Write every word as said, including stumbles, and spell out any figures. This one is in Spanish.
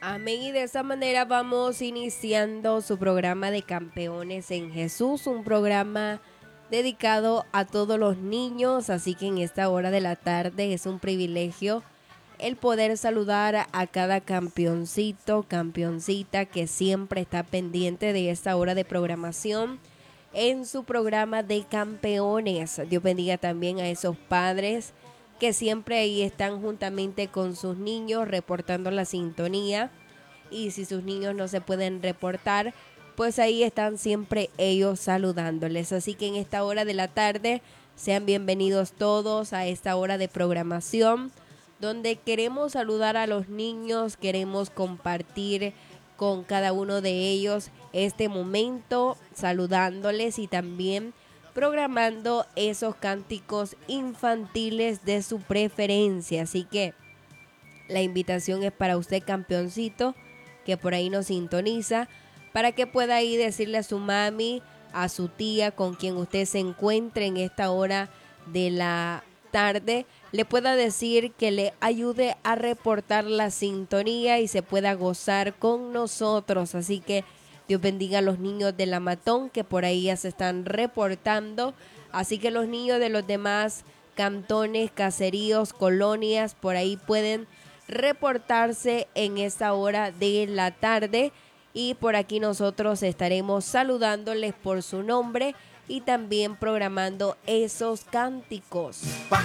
Amén. Y de esa manera vamos iniciando su programa de Campeones en Jesús, un programa dedicado a todos los niños, así que en esta hora de la tarde es un privilegio el poder saludar a cada campeoncito, campeoncita que siempre está pendiente de esta hora de programación en su programa de Campeones. Dios bendiga también a esos padres que siempre ahí están juntamente con sus niños reportando la sintonía, y si sus niños no se pueden reportar, pues ahí están siempre ellos saludándoles. Así que en esta hora de la tarde sean bienvenidos todos a esta hora de programación donde queremos saludar a los niños, queremos compartir con cada uno de ellos este momento, saludándoles y también programando esos cánticos infantiles de su preferencia. Así que la invitación es para usted, campeoncito, que por ahí nos sintoniza, para que pueda ir decirle a su mami, a su tía, con quien usted se encuentre en esta hora de la tarde, le pueda decir que le ayude a reportar la sintonía y se pueda gozar con nosotros. Así que Dios bendiga a los niños de La Matón que por ahí ya se están reportando. Así que los niños de los demás cantones, caseríos, colonias, por ahí pueden reportarse en esta hora de la tarde. Y por aquí nosotros estaremos saludándoles por su nombre y también programando esos cánticos.